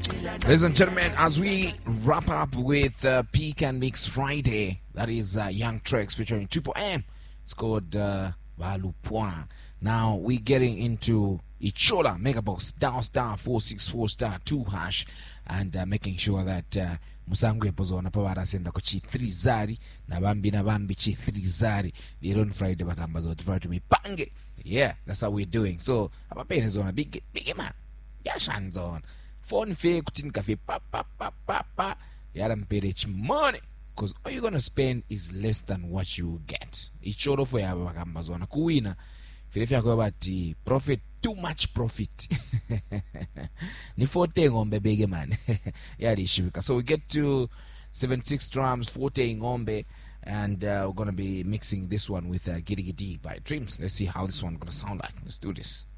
Ladies and gentlemen, as we wrap up with Peak and Mix Friday, that is Young Tracks featuring Triple M. It's called Valupwa. Now we're getting into Ichola Megabox, dial star 464 star 2 hash, and making sure that musangu epozona pavara senda kuchi 3 zari na bambi chi 3 zari lero on Friday bakamba zotiva to mipange. Yeah, that's how we're doing. So abapene zona big man yashanzona phone fee kutin cafe pa yara mpere chimone, because all you're gonna spend is less than what you get. Ichoro for ya bakamba zona kuwina filifia kwa bati profit, too much profit. Ni 40 ngombe big man. Yari shibika. So we get to 76 drums, 40 ngombe, and we're gonna be mixing this one with Giddy Giddy by Dreams. Let's see how this one's gonna sound like. Let's do this.